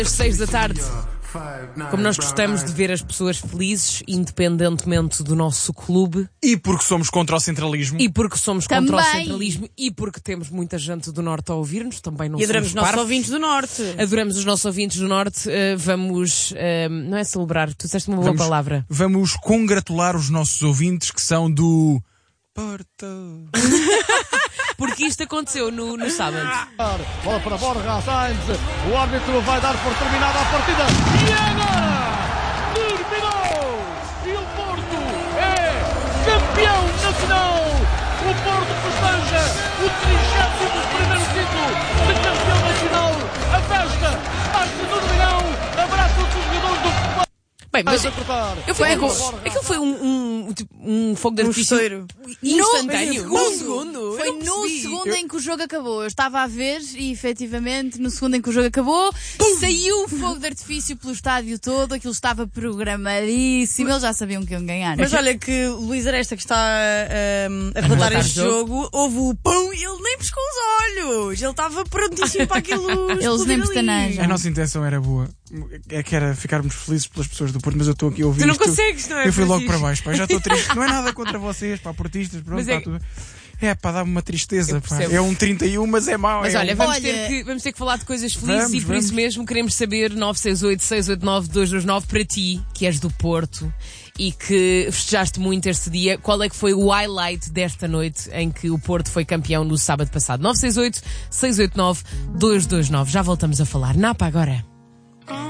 Às 6 da tarde, como nós gostamos de ver as pessoas felizes, independentemente do nosso clube. E porque somos contra o centralismo. E porque somos Também. contra o centralismo. E porque temos muita gente do Norte a ouvir-nos. Também não E adoramos os somos nossos parvos. ouvintes do Norte. Adoramos os nossos ouvintes do Norte. Vamos, não é celebrar, tu disseste uma boa palavra. Vamos congratular os nossos ouvintes que são do Porto. Porque isto aconteceu no sábado. Bola para Borja Sainz. O árbitro vai dar por terminada a partida. E agora terminou. E o Porto é campeão nacional. O Porto festeja o 31º título de campeão nacional. A festa faz-se no Milhão. Abraça os jogadores do futebol. Bem, mas Aquilo foi um fogo de artifício instantâneo. No segundo. Foi no segundo em que o jogo acabou. Eu estava a ver e, efetivamente, no segundo em que o jogo acabou, saiu o fogo de artifício pelo estádio todo. Aquilo estava programadíssimo. Eles já sabiam que iam ganhar. Mas olha que o Luís Aresta, que está a relatar este jogo, houve o pão e ele nem pescou os olhos. Ele estava prontíssimo para aquilo. Eles nem explodir ali. pestanejam. A nossa intenção era boa. É que era ficarmos felizes pelas pessoas do Porto, mas eu estou aqui a ouvir Tu não isto. consegues, não é? Eu fui logo Francisco? para baixo, pá. Já estou triste. Não é nada contra vocês, pá, portistas, pronto, Mas está tudo. É pá, dá-me uma tristeza, Eu pá. percebo. É um 31, mas é mau. Mas é olha, um... vamos ter que falar de coisas felizes. Vamos, E por isso vamos. mesmo queremos saber 968-689-229 para ti, que és do Porto e que festejaste muito este dia, qual é que foi o highlight desta noite em que o Porto foi campeão no sábado passado? 968-689-229. Já voltamos a falar. Napa agora.